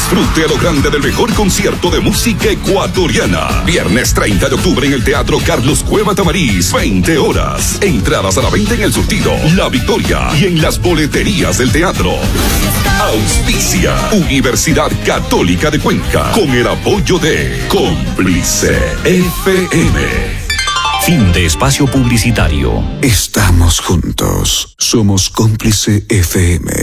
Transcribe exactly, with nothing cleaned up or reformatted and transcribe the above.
Disfrute a lo grande del mejor concierto de música ecuatoriana. Viernes treinta de octubre en el Teatro Carlos Cueva Tamariz, veinte horas. Entradas a la venta en El Surtido, La Victoria y en las boleterías del teatro. Auspicia Universidad Católica de Cuenca con el apoyo de Cómplice F M. Fin de espacio publicitario. Estamos juntos. Somos Cómplice F M.